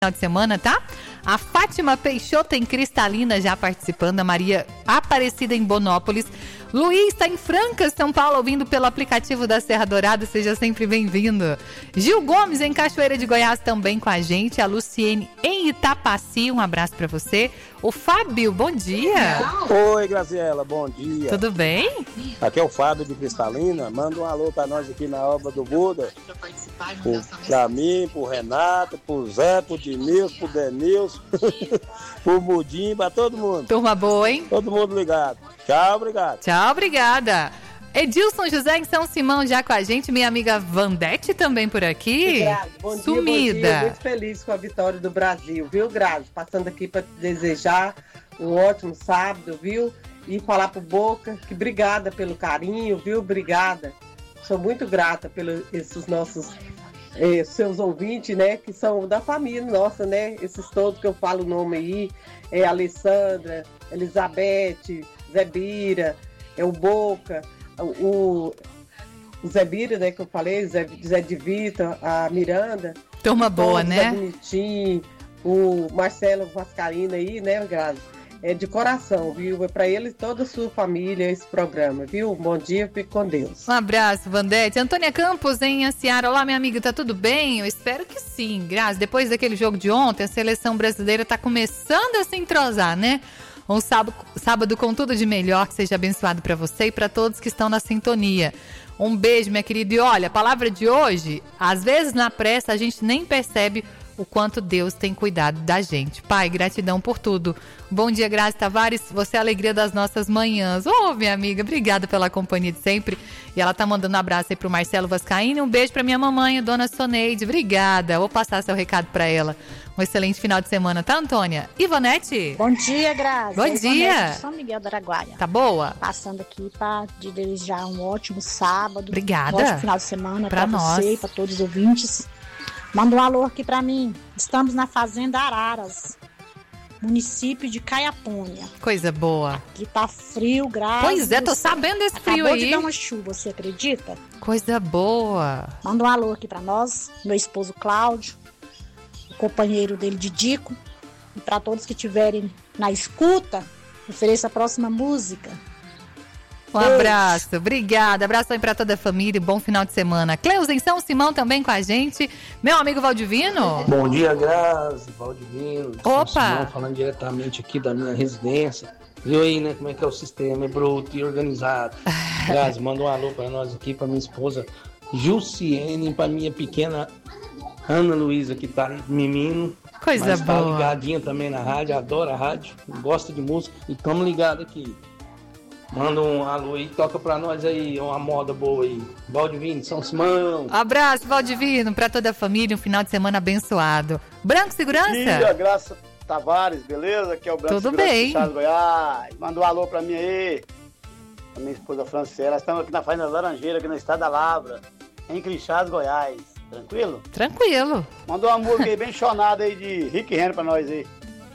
final de semana, tá? A Fátima Peixoto em Cristalina já participando, a Maria Aparecida em Bonópolis. Luiz está em Franca, São Paulo, ouvindo pelo aplicativo da Serra Dourada, seja sempre bem-vindo. Gil Gomes em Cachoeira de Goiás também com a gente, a Luciene em Itapaci, um abraço para você. O Fábio, bom dia. Oi, Graziela, bom dia. Tudo bem? Aqui é o Fábio de Cristalina, manda um alô para nós aqui na obra do Buda. Para mim, pro Renato, pro Zé, pro Dinilson, pro Denilson, pro Mudinho, para todo mundo. Turma boa, hein? Todo mundo ligado. Tchau, obrigado. Tchau, obrigada. Edilson José em São Simão já com a gente, minha amiga Vandete também por aqui. Bom Sumida. Dia, bom dia. Muito feliz com a vitória do Brasil, viu, Grazi? Passando aqui para te desejar um ótimo sábado, viu? E falar pro Boca que obrigada pelo carinho, viu? Obrigada. Sou muito grata pelos esses nossos seus ouvintes, né? Que são da família nossa, né? Esses todos que eu falo o nome aí, Alessandra, Elizabeth, Zé Bira, o Boca, o Zé Bira, né, que eu falei, Zé de Vitor, a Miranda. Turma boa, né? Zé Bonitinho, o Marcelo Vascaína aí, né, Grazi? É de coração, viu? É para ele e toda a sua família esse programa, viu? Bom dia, fique com Deus. Um abraço, Vandete. Antônia Campos em Aciara. Olá, minha amiga, tá tudo bem? Eu espero que sim, Grazi. Depois daquele jogo de ontem, a seleção brasileira tá começando a se entrosar, né? Um sábado com tudo de melhor, que seja abençoado para você e para todos que estão na sintonia. Um beijo, minha querida. E olha, a palavra de hoje, às vezes na pressa a gente nem percebe o quanto Deus tem cuidado da gente. Pai, gratidão por tudo. Bom dia, Grazi Tavares. Você é a alegria das nossas manhãs. Ô, minha amiga, obrigada pela companhia de sempre. E ela tá mandando um abraço aí pro Marcelo Vascaíno. Um beijo pra minha mamãe, a dona Soneide. Obrigada. Vou passar seu recado pra ela. Um excelente final de semana, tá, Antônia? Ivonete? Bom dia, Grazi. Bom dia. De São Miguel do Araguaia. Tá boa? Passando aqui para desejar um ótimo sábado. Obrigada. Um ótimo final de semana pra você e para todos os ouvintes. Manda um alô aqui para mim. Estamos na Fazenda Araras, município de Caiapônia. Coisa boa. Aqui tá frio, Grazi. Pois é, tô sabendo desse frio aí. Acabou de dar uma chuva, você acredita? Coisa boa. Manda um alô aqui para nós, meu esposo Cláudio, o companheiro dele, Didico, e para todos que estiverem na escuta, ofereça a próxima música. Um abraço, obrigada. Abraço aí pra toda a família, bom final de semana. Cleusa em São Simão também com a gente. Meu amigo Valdivino. Bom dia, Grazi, Valdivino. Opa! São Simão, falando diretamente aqui da minha residência. Viu aí, né, como é que é o sistema, é bruto e organizado. Grazi, manda um alô pra nós aqui, pra minha esposa Jussiene, pra minha pequena Ana Luísa, que tá mimino. Coisa mas boa. Tá ligadinha também na rádio, adora a rádio, gosta de música. E tamo ligado aqui. Manda um alô aí, toca pra nós aí, uma moda boa aí. Valdivino, São Simão. Abraço, Valdivino, pra toda a família, um final de semana abençoado. Branco Segurança? Bom dia, Graça Tavares, beleza? Aqui é o Branco Tudo Segurança bem. de Chaves, Goiás. Manda um alô pra mim aí. A minha esposa Franciela. Nós estamos aqui na Fazenda Laranjeira, aqui no estado da Lavra, em Crixás, Goiás. Tranquilo? Tranquilo. Manda uma música aí bem chonada aí de Rick Henry pra nós aí.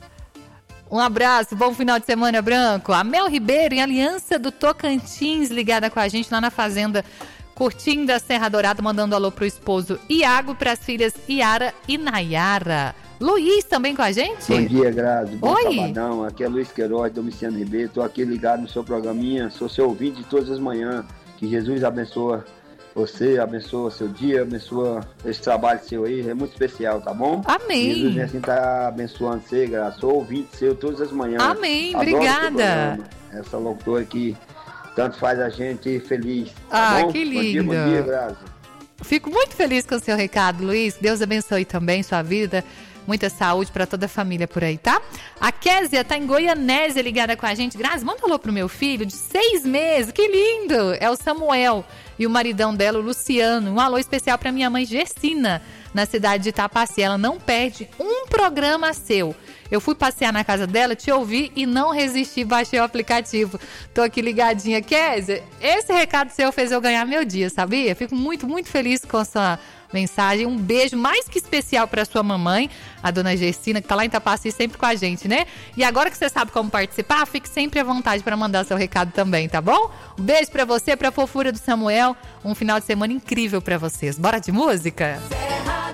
Um abraço, bom final de semana, Branco. A Mel Ribeiro, em Aliança do Tocantins, ligada com a gente lá na Fazenda Curtindo da Serra Dourada, mandando alô pro esposo Iago, pras filhas Iara e Nayara. Luiz também com a gente? Bom dia, Grazi. Bom Oi. sabadão. Aqui é Luiz Queiroz, Domiciano Ribeiro. Estou aqui ligado no seu programinha. Sou seu ouvinte de todas as manhãs. Que Jesus abençoe você, abençoa seu dia, abençoa esse trabalho seu aí. É muito especial, tá bom? Amém. Jesus assim tá abençoando você, Grazi. Sou ouvinte seu todas as manhãs. Amém, Adoro obrigada. seu programa. Essa locutora que tanto faz a gente feliz. Tá Ah, bom? que lindo. Bom dia, Grazi. Fico muito feliz com o seu recado, Luiz. Deus abençoe também sua vida. Muita saúde para toda a família por aí, tá? A Késia tá em Goianésia ligada com a gente. Grazi, manda um alô pro meu filho de 6 meses. Que lindo! É o Samuel e o maridão dela, o Luciano. Um alô especial para minha mãe Gessina, na cidade de Itapaci. Ela não perde um programa seu. Eu fui passear na casa dela, te ouvi e não resisti, baixei o aplicativo. Tô aqui ligadinha. Kézia, esse recado seu fez eu ganhar meu dia, sabia? Fico muito, muito feliz com a sua mensagem. Um beijo mais que especial para sua mamãe, a dona Gessina, que tá lá em Itapaci sempre com a gente, né? E agora que você sabe como participar, fique sempre à vontade para mandar seu recado também, tá bom? Um beijo para você, pra fofura do Samuel. Um final de semana incrível para vocês. Bora de música?